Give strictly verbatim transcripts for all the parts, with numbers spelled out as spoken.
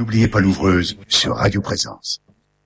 N'oubliez pas l'ouvreuse sur Radio Présence.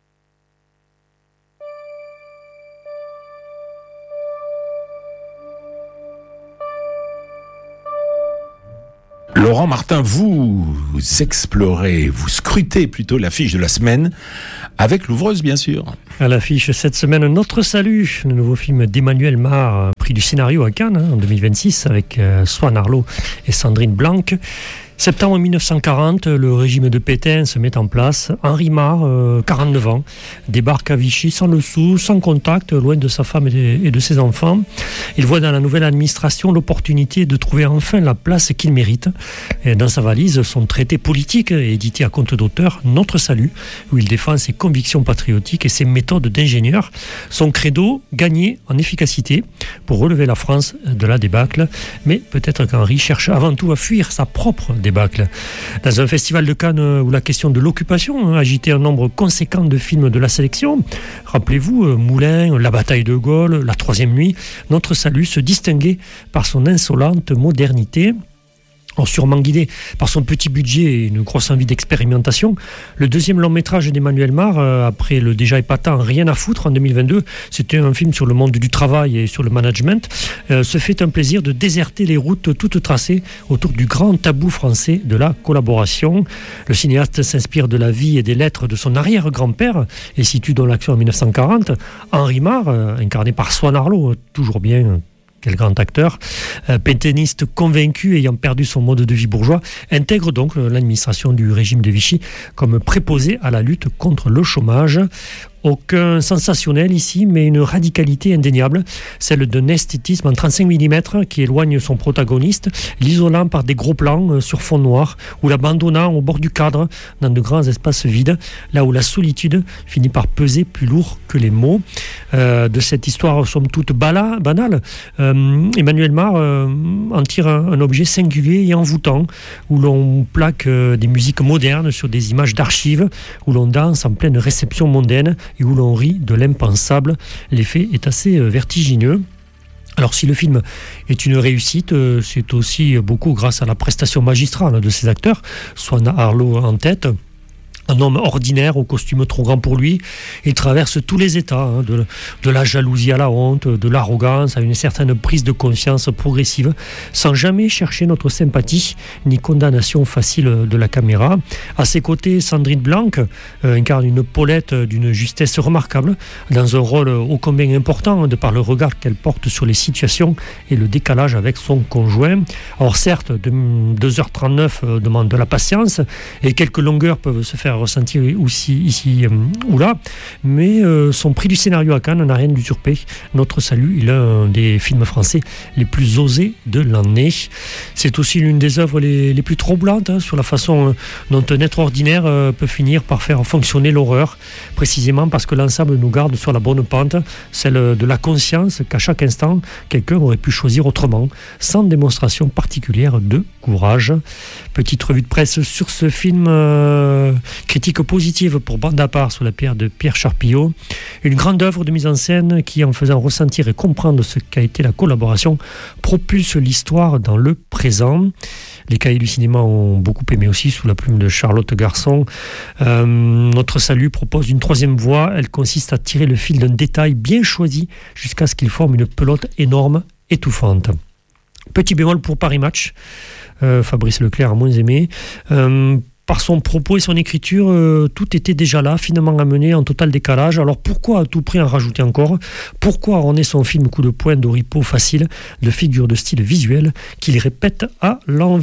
Laurent Martin, vous explorez, vous scrutez plutôt l'affiche de la semaine, avec l'ouvreuse bien sûr. À l'affiche cette semaine, Notre Salut, le nouveau film d'Emmanuel Mar, prix du scénario à Cannes hein, en deux mille vingt-six, avec euh, Swan Arlo et Sandrine Blanc. Septembre mille neuf cent quarante, le régime de Pétain se met en place. Henri Mar, euh, quarante-neuf ans, débarque à Vichy sans le sou, sans contact, loin de sa femme et de ses enfants. Il voit dans la nouvelle administration l'opportunité de trouver enfin la place qu'il mérite. Et dans sa valise, son traité politique, édité à compte d'auteur, Notre Salut, où il défend ses convictions patriotiques et ses méthodes d'ingénieur. Son credo, gagner en efficacité pour relever la France de la débâcle. Mais peut-être qu'Henri cherche avant tout à fuir sa propre débâcle. Dans un festival de Cannes où la question de l'occupation a agité un nombre conséquent de films de la sélection, rappelez-vous, Moulin, La bataille de Gaulle, La troisième nuit, Notre Salut se distinguait par son insolente modernité. Sûrement guidé par son petit budget et une grosse envie d'expérimentation, le deuxième long métrage d'Emmanuel Mar, euh, après le déjà épatant Rien à foutre en deux mille vingt-deux, c'était un film sur le monde du travail et sur le management, euh, se fait un plaisir de déserter les routes toutes tracées autour du grand tabou français de la collaboration. Le cinéaste s'inspire de la vie et des lettres de son arrière-grand-père et situe dans l'action en mille neuf cent quarante. Henri Mar, euh, incarné par Swan Arlo, toujours bien... Quel grand acteur, euh, pétainiste convaincu ayant perdu son mode de vie bourgeois, intègre donc l'administration du régime de Vichy comme préposé à la lutte contre le chômage. Aucun sensationnel ici, mais une radicalité indéniable, celle d'un esthétisme en trente-cinq millimètres qui éloigne son protagoniste, l'isolant par des gros plans sur fond noir ou l'abandonnant au bord du cadre dans de grands espaces vides, là où la solitude finit par peser plus lourd que les mots. Euh, de cette histoire somme toute bala, banale, euh, Emmanuel Mar euh, en tire un, un objet singulier et envoûtant, où l'on plaque euh, des musiques modernes sur des images d'archives, où l'on danse en pleine réception mondaine, et où l'on rit de l'impensable. L'effet est assez vertigineux. Alors si le film est une réussite, c'est aussi beaucoup grâce à la prestation magistrale de ses acteurs, Swan Arlo en tête. Un homme ordinaire au costume trop grand pour lui. Il traverse tous les états, hein, de, de la jalousie à la honte, de l'arrogance à une certaine prise de conscience progressive, sans jamais chercher notre sympathie ni condamnation facile de la caméra. À ses côtés, Sandrine Blanc euh, incarne une Paulette d'une justesse remarquable, dans un rôle ô combien important, de par le regard qu'elle porte sur les situations et le décalage avec son conjoint. Alors certes, deux heures trente-neuf euh, demande de la patience, et quelques longueurs peuvent se faire ressentir aussi ici euh, ou là, mais euh, son prix du scénario à Cannes n'a rien d'usurpé. Notre Salut, il est un des films français les plus osés de l'année. C'est aussi l'une des œuvres les, les plus troublantes hein, sur la façon dont un être ordinaire euh, peut finir par faire fonctionner l'horreur, précisément parce que l'ensemble nous garde sur la bonne pente, celle de la conscience qu'à chaque instant, quelqu'un aurait pu choisir autrement, sans démonstration particulière de courage. Petite revue de presse sur ce film, euh, critique positive pour Bande à part sous la pierre de Pierre Charpillot. Une grande œuvre de mise en scène qui, en faisant ressentir et comprendre ce qu'a été la collaboration, propulse l'histoire dans le présent. Les cahiers du cinéma ont beaucoup aimé aussi, sous la plume de Charlotte Garçon. Euh, Notre Salut propose une troisième voie. Elle consiste à tirer le fil d'un détail bien choisi jusqu'à ce qu'il forme une pelote énorme, étouffante. Petit bémol pour Paris Match. Euh, Fabrice Leclerc a moins aimé. Euh, Par son propos et son écriture, euh, tout était déjà là, finement amené, en total décalage. Alors pourquoi à tout prix en rajouter encore ? Pourquoi orner son film coup de poing d'oripeau facile, de figure de style visuel qu'il répète à l'envie ?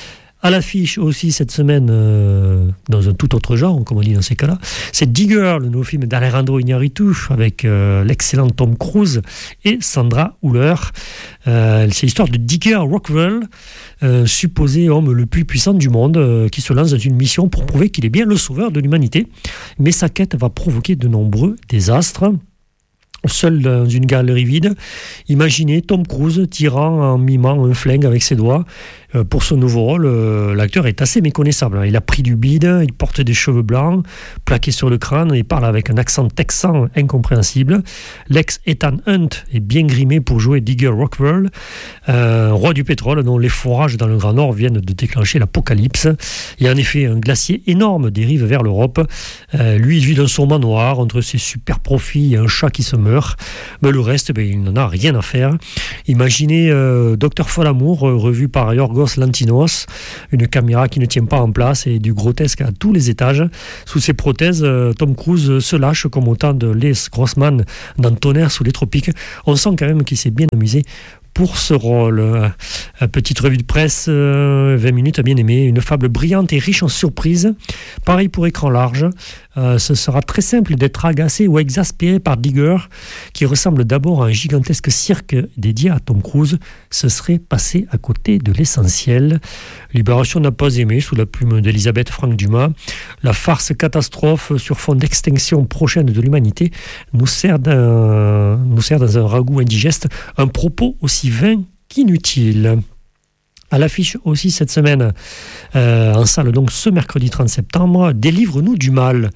À l'affiche aussi cette semaine, euh, dans un tout autre genre, comme on dit dans ces cas-là, c'est Digger, le nouveau film d'Alejandro Iñárritu, avec euh, l'excellent Tom Cruise et Sandra Hüller. Euh, c'est l'histoire de Digger Rockwell, euh, supposé homme le plus puissant du monde, euh, qui se lance dans une mission pour prouver qu'il est bien le sauveur de l'humanité. Mais sa quête va provoquer de nombreux désastres. Seul dans une galerie vide, imaginez Tom Cruise tirant en mimant un flingue avec ses doigts. Pour son nouveau rôle, l'acteur est assez méconnaissable. Il a pris du bide, il porte des cheveux blancs, plaqués sur le crâne, et parle avec un accent texan incompréhensible. L'ex-Ethan Hunt est bien grimé pour jouer Digger Rockwell, un roi du pétrole dont les forages dans le Grand Nord viennent de déclencher l'apocalypse. Il y a en effet un glacier énorme dérive vers l'Europe. Euh, lui, il vit dans son manoir entre ses super profits et un chat qui se meurt. Mais le reste, ben, il n'en a rien à faire. Imaginez euh, Docteur Folamour, euh, revu par Yorgos Lanthimos, une caméra qui ne tient pas en place et du grotesque à tous les étages. Sous ses prothèses, euh, Tom Cruise se lâche comme autant de Les Grossman dans Tonnerre sous les tropiques. On sent quand même qu'il s'est bien amusé pour ce rôle. Euh, petite revue de presse, euh, vingt minutes à bien aimer, une fable brillante et riche en surprises. Pareil pour écran large. Euh, ce sera très simple d'être agacé ou exaspéré par Digger, qui ressemble d'abord à un gigantesque cirque dédié à Tom Cruise. Ce serait passé à côté de l'essentiel. Libération n'a pas aimé, sous la plume d'Elisabeth Franck Dumas. La farce catastrophe sur fond d'extinction prochaine de l'humanité nous sert, d'un, nous sert dans un ragoût indigeste un propos aussi vain qu'inutile. À l'affiche aussi cette semaine, euh, en salle donc ce mercredi trente septembre, Délivre-nous du mal.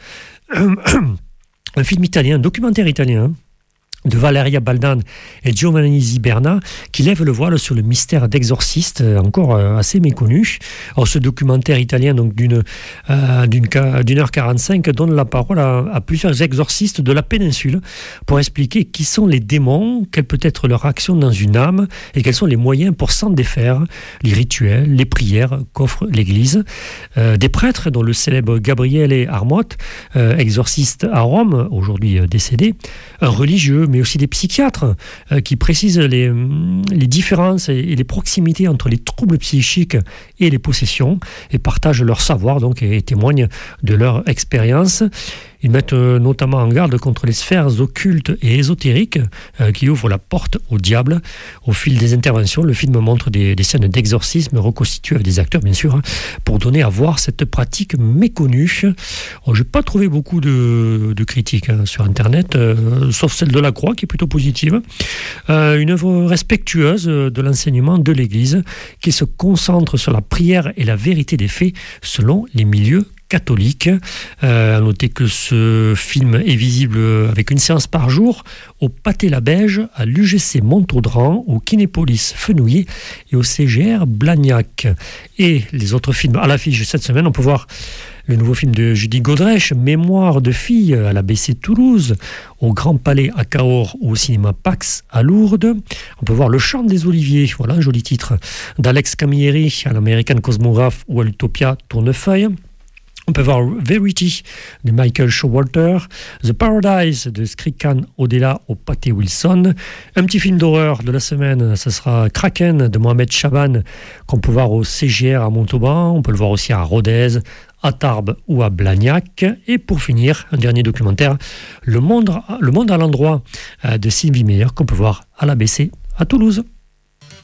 Un film italien, un documentaire italien, de Valeria Baldan et Giovanni Ziberna, qui lève le voile sur le mystère d'Exorciste, encore assez méconnu. Alors, ce documentaire italien donc d'une, euh, d'une, d'une heure quarante-cinq donne la parole à, à plusieurs exorcistes de la péninsule pour expliquer qui sont les démons, quelle peut être leur action dans une âme et quels sont les moyens pour s'en défaire, les rituels, les prières qu'offre l'Église. Euh, des prêtres, dont le célèbre Gabriele Armot, euh, exorciste à Rome, aujourd'hui euh, décédé, un religieux, mais aussi des psychiatres euh, qui précisent les, les différences et, et les proximités entre les troubles psychiques et les possessions et partagent leur savoir donc, et, et témoignent de leur expérience. Ils mettent euh, notamment en garde contre les sphères occultes et ésotériques euh, qui ouvrent la porte au diable. Au fil des interventions, le film montre des, des scènes d'exorcisme reconstituées avec des acteurs, bien sûr, hein, pour donner à voir cette pratique méconnue. Oh, je n'ai pas trouvé beaucoup de, de critiques hein, sur Internet, euh, sauf celle de la Croix, qui est plutôt positive. Euh, une œuvre respectueuse de l'enseignement de l'Église, qui se concentre sur la prière et la vérité des faits selon les milieux catholique. Euh, à noter que ce film est visible avec une séance par jour au Pâté-la-Beige, à l'U G C Montaudran, au Kinépolis Fenouillet et au C G R Blagnac. Et les autres films à l'affiche cette semaine, on peut voir le nouveau film de Judy Godrèche, Mémoire de fille, à l'A B C Toulouse, au Grand Palais à Cahors ou au cinéma Pax à Lourdes. On peut voir Le Chant des Oliviers, voilà un joli titre, d'Alex Camilleri à l'American Cosmograph ou à l'Utopia Tournefeuille. On peut voir Verity de Michael Showalter, The Paradise de Skrikan Odela au Pâté Wilson. Un petit film d'horreur de la semaine, ce sera Kraken de Mohamed Chaban, qu'on peut voir au C G R à Montauban. On peut le voir aussi à Rodez, à Tarbes ou à Blagnac. Et pour finir, un dernier documentaire, Le Monde, le monde à l'endroit de Sylvie Meyer, qu'on peut voir à l'A B C à Toulouse.